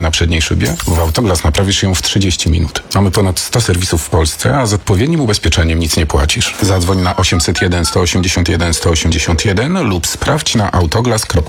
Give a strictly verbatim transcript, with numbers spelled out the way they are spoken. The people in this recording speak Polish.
na przedniej szybie? W Autoglas naprawisz ją w trzydzieści minut. Mamy ponad sto serwisów w Polsce, a z odpowiednim ubezpieczeniem nic nie płacisz. Zadzwoń na osiemset jeden sto osiemdziesiąt jeden sto osiemdziesiąt jeden lub sprawdź na autoglas kropka